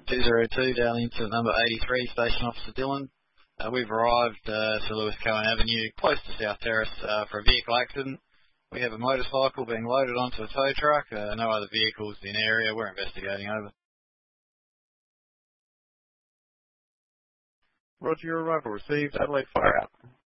202 down into number 83, Station Officer Dillon. We've arrived to Lewis Cohen Avenue, close to South Terrace, for a vehicle accident. We have a motorcycle being loaded onto a tow truck. No other vehicles in the area. We're investigating, over. Roger, your arrival received. Adelaide Fire out.